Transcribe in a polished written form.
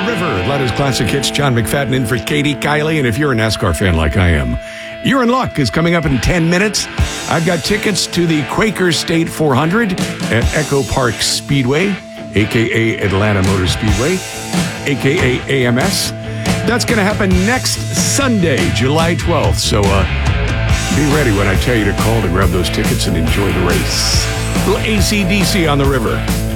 River, Atlanta's classic hits. John McFadden in for Katie Kiley. And if you're a NASCAR fan like I am, You're in Luck is coming up in 10 minutes. I've got tickets to the Quaker State 400 at Echo Park Speedway, a.k.a. Atlanta Motor Speedway, a.k.a. AMS. That's going to happen next Sunday, July 12th. So be ready when I tell you to call to grab those tickets and enjoy the race. A little AC/DC on the river.